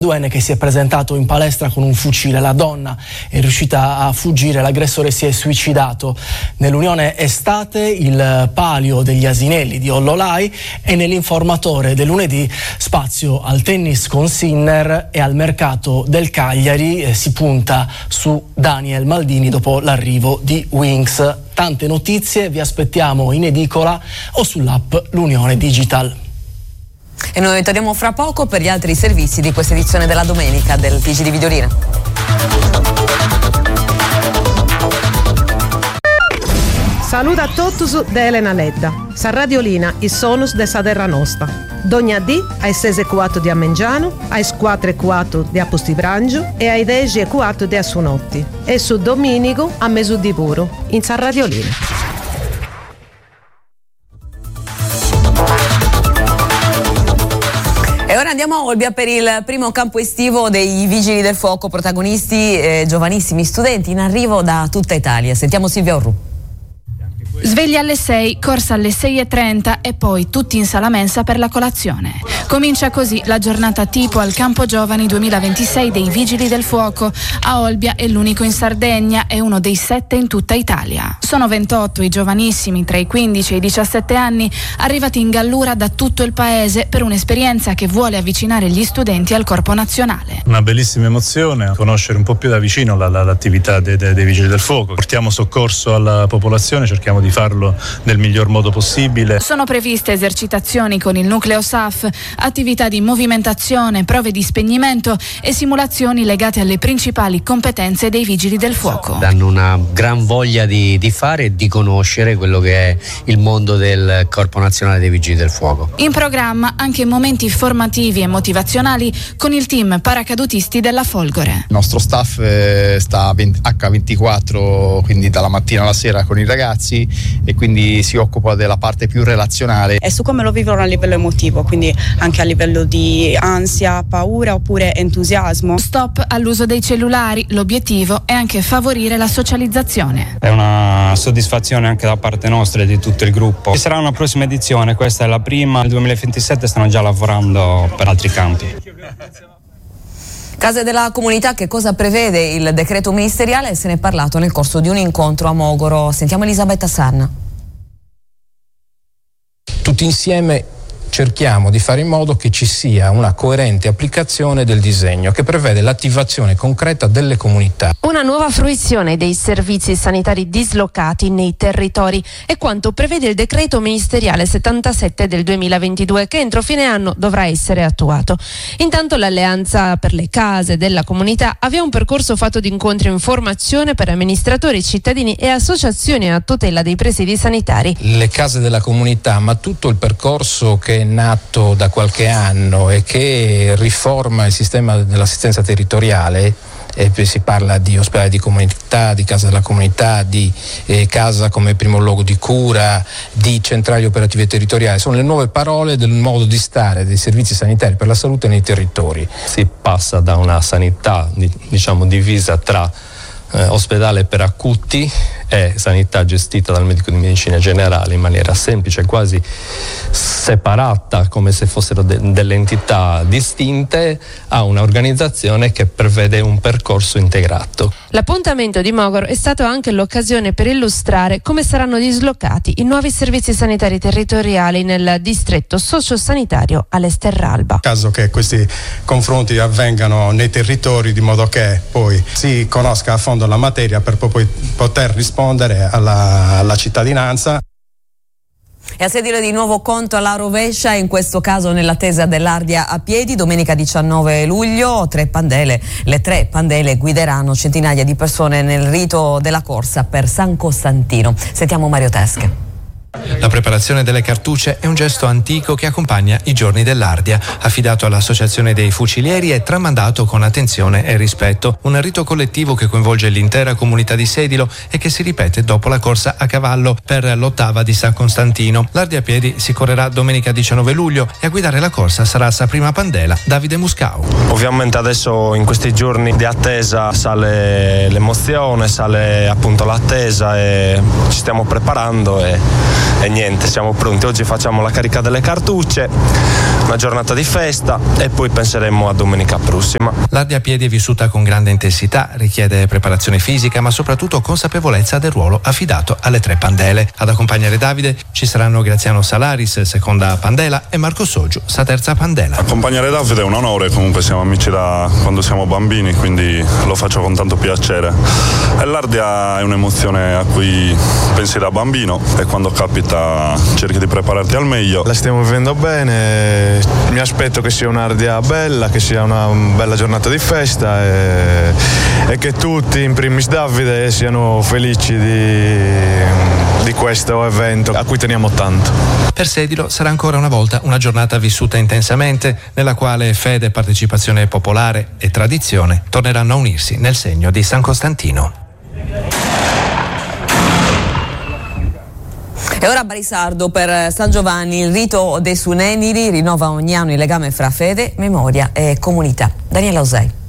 che si è presentato in palestra con un fucile. La donna è riuscita a fuggire, l'aggressore si è suicidato. Nell'Unione Estate il palio degli asinelli di Ollolai e nell'Informatore del lunedì spazio al tennis con Sinner e al mercato del Cagliari. Si punta su Daniel Maldini dopo l'arrivo di Winks. Tante notizie vi aspettiamo in edicola o sull'app L'Unione Digital. E noi torniamo fra poco per gli altri servizi di questa edizione della domenica del TG di Videolina. Saluto a tutti da Elena Ledda. Sa Radiolina, il sonus de sa terra nostra. Dogna dì ai 6:04 di Ammengiano, ai 4:04 di Apostibranggio e ai 10:04 di Assunotti. E su Domenico a Mesudì Puro, in Sa Radiolina. E ora andiamo a Olbia per il primo campo estivo dei Vigili del Fuoco, protagonisti giovanissimi studenti in arrivo da tutta Italia. Sentiamo Silvia Orru. Sveglia alle 6, corsa alle 6:30 e poi tutti in sala mensa per la colazione. Comincia così la giornata tipo al Campo Giovani 2026 dei Vigili del Fuoco. A Olbia è l'unico in Sardegna e uno dei 7 in tutta Italia. Sono 28 i giovanissimi tra i 15 e i 17 anni arrivati in Gallura da tutto il paese per un'esperienza che vuole avvicinare gli studenti al Corpo Nazionale. Una bellissima emozione, conoscere un po' più da vicino l'attività dei Vigili del Fuoco. Portiamo soccorso alla popolazione, cerchiamo di farlo nel miglior modo possibile. Sono previste esercitazioni con il nucleo SAF, attività di movimentazione, prove di spegnimento e simulazioni legate alle principali competenze dei Vigili del Fuoco. Hanno una gran voglia di fare e di conoscere quello che è il mondo del Corpo Nazionale dei Vigili del Fuoco. In programma anche momenti formativi e motivazionali con il team paracadutisti della Folgore. Il nostro staff sta H24, quindi dalla mattina alla sera con i ragazzi, e quindi si occupa della parte più relazionale. E su come lo vivono a livello emotivo, quindi anche a livello di ansia, paura oppure entusiasmo. Stop all'uso dei cellulari, l'obiettivo è anche favorire la socializzazione. È una soddisfazione anche da parte nostra e di tutto il gruppo. Ci sarà una prossima edizione, questa è la prima, nel 2027 stanno già lavorando per altri campi. Case della Comunità, che cosa prevede il decreto ministeriale? Se ne è parlato nel corso di un incontro a Mogoro. Sentiamo Elisabetta Sanna. Tutti insieme cerchiamo di fare in modo che ci sia una coerente applicazione del disegno che prevede l'attivazione concreta delle comunità. Una nuova fruizione dei servizi sanitari dislocati nei territori è quanto prevede il decreto ministeriale 77 del 2022 che entro fine anno dovrà essere attuato. Intanto l'Alleanza per le Case della Comunità avvia un percorso fatto di incontri e informazione per amministratori, cittadini e associazioni a tutela dei presidi sanitari. Le case della comunità, ma tutto il percorso che è nato da qualche anno e che riforma il sistema dell'assistenza territoriale, si parla di ospedale di comunità, di casa della comunità, di casa come primo luogo di cura, di centrali operative territoriali, sono le nuove parole del modo di stare dei servizi sanitari per la salute nei territori. Si passa da una sanità divisa tra ospedale per acuti e sanità gestita dal medico di medicina generale in maniera semplice, quasi separata, come se fossero delle entità distinte, a un'organizzazione che prevede un percorso integrato. L'appuntamento di Mogoro è stato anche l'occasione per illustrare come saranno dislocati i nuovi servizi sanitari territoriali nel distretto sociosanitario all'Esterralba. Caso che questi confronti avvengano nei territori, di modo che poi si conosca a fondo la materia per poi poter rispondere alla cittadinanza. E a sedile di nuovo conto alla rovescia, in questo caso nell'attesa dell'Ardia a piedi. Domenica 19 luglio le tre pandele guideranno centinaia di persone nel rito della corsa per San Costantino. Sentiamo Mario Tesche. La preparazione delle cartucce è un gesto antico che accompagna i giorni dell'Ardia, affidato all'Associazione dei Fucilieri e tramandato con attenzione e rispetto. Un rito collettivo che coinvolge l'intera comunità di Sedilo e che si ripete dopo la corsa a cavallo per l'8ª di San Costantino. L'Ardia a piedi si correrà domenica 19 luglio e a guidare la corsa sarà sa prima pandela Davide Muscau. Ovviamente adesso in questi giorni di attesa sale l'emozione, sale appunto l'attesa e ci stiamo preparando e niente, siamo pronti. Oggi facciamo la carica delle cartucce, una giornata di festa e poi penseremo a domenica prossima. L'Ardia a piedi è vissuta con grande intensità, richiede preparazione fisica ma soprattutto consapevolezza del ruolo affidato alle 3 pandele. Ad accompagnare Davide ci saranno Graziano Salaris, seconda pandela, e Marco Soggiu, sa terza pandela. Accompagnare Davide è un onore, comunque siamo amici da quando siamo bambini, quindi lo faccio con tanto piacere. E l'Ardia è un'emozione a cui pensi da bambino e quando capita cerchi di prepararti al meglio. La stiamo vivendo bene, mi aspetto che sia un'Ardia bella, che sia una bella giornata di festa e che tutti, in primis Davide, siano felici di questo evento a cui teniamo tanto. Per Sedilo sarà ancora una volta una giornata vissuta intensamente, nella quale fede, partecipazione popolare e tradizione torneranno a unirsi nel segno di San Costantino. E ora a Barisardo, per San Giovanni, il rito dei Sunenili rinnova ogni anno il legame fra fede, memoria e comunità. Daniela Osei.